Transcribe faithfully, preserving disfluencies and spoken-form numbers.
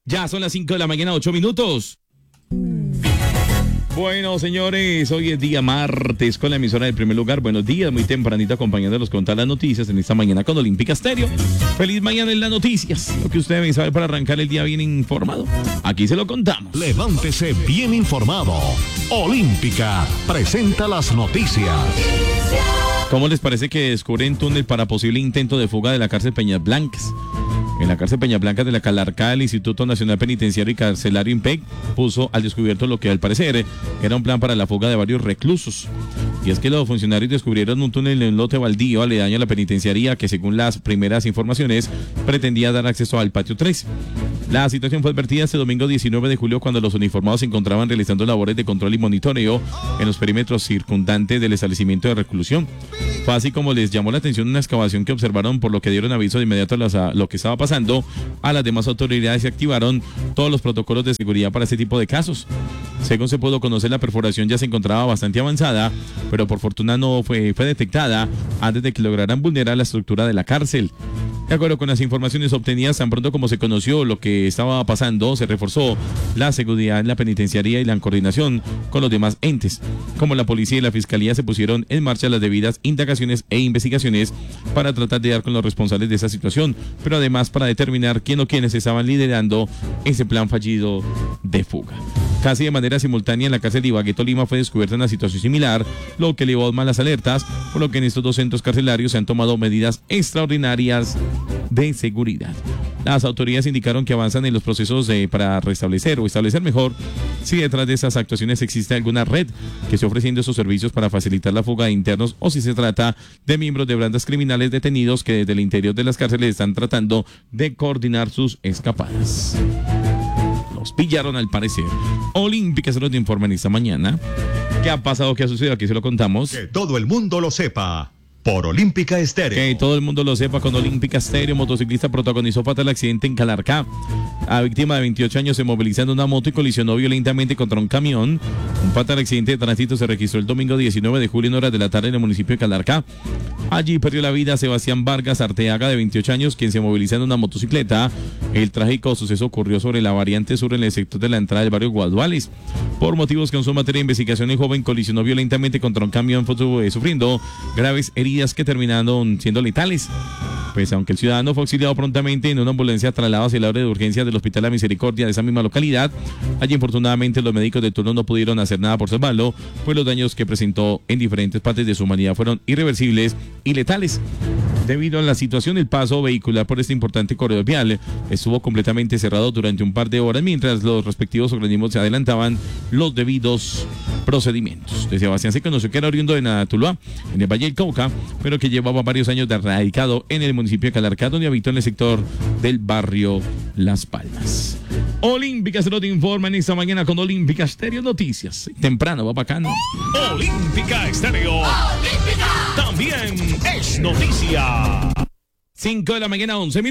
Ya son las cinco de la mañana, ocho minutos. Bueno, señores, hoy es día martes con la emisora del primer lugar. Buenos días, muy tempranito acompañándolos con todas las noticias en esta mañana con Olímpica Estéreo. Feliz mañana en las noticias. Lo que usted debe saber para arrancar el día bien informado. Aquí se lo contamos. Levántese bien informado. Olímpica presenta las noticias. ¿Cómo les parece que descubren túnel para posible intento de fuga de la cárcel Peñas Blancas? En la cárcel Peñas Blancas de la Calarcá, el Instituto Nacional Penitenciario y Carcelario INPEC puso al descubierto lo que al parecer era un plan para la fuga de varios reclusos. Y es que los funcionarios descubrieron un túnel en un lote baldío aledaño a la penitenciaría que, según las primeras informaciones, pretendía dar acceso al patio tres. La situación fue advertida este domingo diecinueve de julio cuando los uniformados se encontraban realizando labores de control y monitoreo en los perímetros circundantes del establecimiento de reclusión. Fue así como les llamó la atención una excavación que observaron, por lo que dieron aviso de inmediato a, las, a lo que estaba pasando a las demás autoridades y activaron todos los protocolos de seguridad para este tipo de casos. Según se pudo conocer, la perforación ya se encontraba bastante avanzada, pero por fortuna no fue, fue detectada antes de que lograran vulnerar la estructura de la cárcel. De acuerdo con las informaciones obtenidas, tan pronto como se conoció lo que estaba pasando, se reforzó la seguridad en la penitenciaría y la coordinación con los demás entes. Como la policía y la fiscalía se pusieron en marcha las debidas indagaciones e investigaciones para tratar de dar con los responsables de esa situación, pero además para determinar quién o quiénes estaban liderando ese plan fallido de fuga. Casi de manera simultánea en la cárcel de Ibagué, Tolima, fue descubierta una situación similar, lo que elevó malas alertas, por lo que en estos dos centros carcelarios se han tomado medidas extraordinarias de seguridad. Las autoridades indicaron que avanzan en los procesos de, para restablecer o establecer mejor si detrás de esas actuaciones existe alguna red que esté ofreciendo esos servicios para facilitar la fuga de internos o si se trata de miembros de bandas criminales detenidos que desde el interior de las cárceles están tratando de coordinar sus escapadas. Los pillaron al parecer. Olímpica se nos informa en esta mañana. ¿Qué ha pasado? ¿Qué ha sucedido? Aquí se lo contamos. Que todo el mundo lo sepa. Por Olímpica Estéreo. Que todo el mundo lo sepa con Olímpica Estéreo. Motociclista protagonizó fatal accidente en Calarcá. La víctima de veintiocho años se movilizó en una moto y colisionó violentamente contra un camión. Un fatal accidente de tránsito se registró el domingo diecinueve de julio en horas de la tarde en el municipio de Calarcá. Allí perdió la vida Sebastián Vargas Arteaga, de veintiocho años, quien se movilizó en una motocicleta. El trágico suceso ocurrió sobre la variante sur en el sector de la entrada del barrio Guaduales. Por motivos que son materia de investigación, el joven colisionó violentamente contra un camión, fue sufriendo graves heridas que terminaron siendo letales. Pues aunque el ciudadano fue auxiliado prontamente en una ambulancia, trasladado hacia el área de urgencias del Hospital La Misericordia de esa misma localidad, allí infortunadamente los médicos de turno no pudieron hacer nada por salvarlo, pues los daños que presentó en diferentes partes de su humanidad fueron irreversibles y letales. Debido a la situación, el paso vehicular por este importante corredor vial estuvo completamente cerrado durante un par de horas mientras los respectivos organismos se adelantaban los debidos procedimientos. De Sebastián se conoció que era oriundo de Natuluá, en el Valle del Cauca, pero que llevaba varios años de radicado en el municipio de Calarcá, donde habitó en el sector del barrio Las Palmas. Olímpica se lo te informa en esta mañana con Olímpica Estéreo Noticias. Temprano, va bacano. Olímpica Estéreo. Olímpica. También es noticia. cinco de la mañana, once minutos.